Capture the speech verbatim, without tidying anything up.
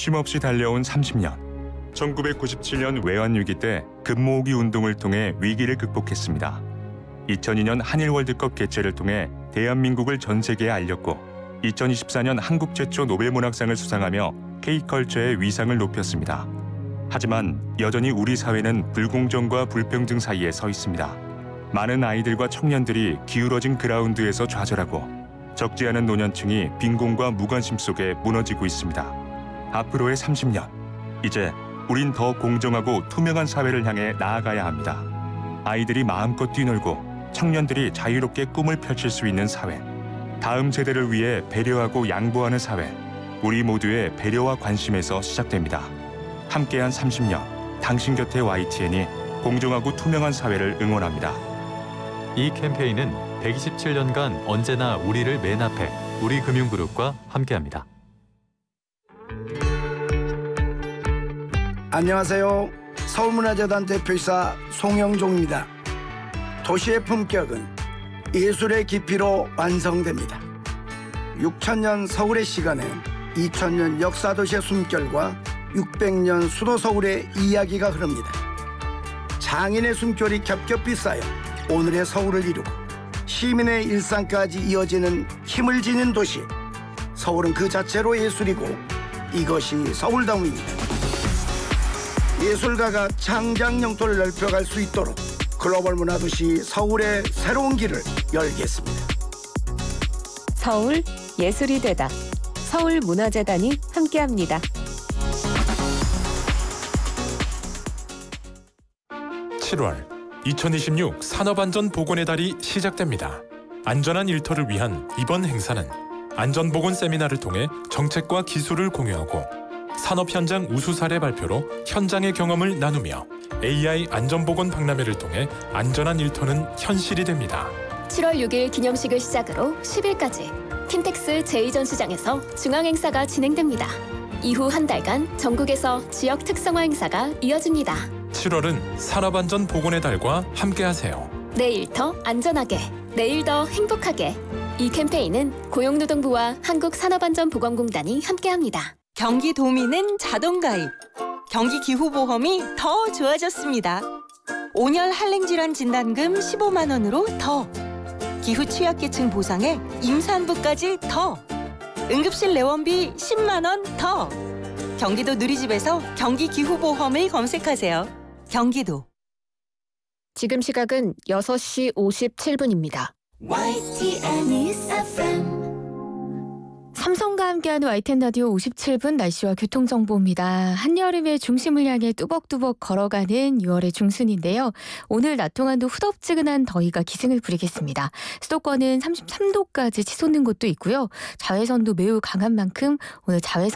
쉼없이 달려온 삼십 년. 천구백구십칠 년 외환위기 때 금모으기 운동을 통해 위기를 극복했습니다. 이천이 년 한일 월드컵 개최를 통해 대한민국을 전 세계에 알렸고 이천이십사 년 한국 최초 노벨문학상을 수상하며 K컬처의 위상을 높였습니다. 하지만 여전히 우리 사회는 불공정과 불평등 사이에 서 있습니다. 많은 아이들과 청년들이 기울어진 그라운드에서 좌절하고 적지 않은 노년층이 빈곤과 무관심 속에 무너지고 있습니다. 앞으로의 삼십 년, 이제 우린 더 공정하고 투명한 사회를 향해 나아가야 합니다. 아이들이 마음껏 뛰놀고 청년들이 자유롭게 꿈을 펼칠 수 있는 사회, 다음 세대를 위해 배려하고 양보하는 사회, 우리 모두의 배려와 관심에서 시작됩니다. 함께한 삼십 년, 당신 곁에 와이티엔이 공정하고 투명한 사회를 응원합니다. 이 캠페인은 백이십칠 년간 언제나 우리를 맨 앞에 우리금융그룹과 함께합니다. 안녕하세요. 서울문화재단 대표이사 송영종입니다. 도시의 품격은 예술의 깊이로 완성됩니다. 육천 년 서울의 시간에 이천 년 역사도시의 숨결과 육백 년 수도 서울의 이야기가 흐릅니다. 장인의 숨결이 겹겹이 쌓여 오늘의 서울을 이루고 시민의 일상까지 이어지는 힘을 지닌 도시. 서울은 그 자체로 예술이고 이것이 서울다움입니다. 예술가가 창작 영토를 넓혀갈 수 있도록 글로벌 문화도시 서울의 새로운 길을 열겠습니다. 서울 예술이 되다. 서울문화재단이 함께합니다. 칠월, 이천이십육 산업안전보건의 달이 시작됩니다. 안전한 일터를 위한 이번 행사는 안전보건 세미나를 통해 정책과 기술을 공유하고 산업 현장 우수 사례 발표로 현장의 경험을 나누며 에이아이 안전보건 박람회를 통해 안전한 일터는 현실이 됩니다. 칠월 육일 기념식을 시작으로 십일까지 킨텍스 제이 전시장에서 중앙행사가 진행됩니다. 이후 한 달간 전국에서 지역 특성화 행사가 이어집니다. 칠월은 산업안전보건의 달과 함께하세요. 내일 더 안전하게, 내일 더 행복하게. 이 캠페인은 고용노동부와 한국산업안전보건공단이 함께합니다. 경기도민은 자동가입, 경기기후보험이 더 좋아졌습니다. 온열 한랭질환 진단금 십오만 원으로 더, 기후 취약계층 보상에 임산부까지 더, 응급실 내원비 십만 원 더. 경기도 누리집에서 경기기후보험을 검색하세요. 경기도. 지금 시각은 여섯 시 오십칠 분입니다. 삼성과 함께하는 와이티엔 라디오 오십칠 분 날씨와 교통정보입니다. 한여름의 중심을 향해 뚜벅뚜벅 걸어가는 유월의 중순인데요. 오늘 낮 동안도 후덥지근한 더위가 기승을 부리겠습니다. 수도권은 삼십삼 도까지 치솟는 곳도 있고요. 자외선도 매우 강한 만큼 오늘 자외선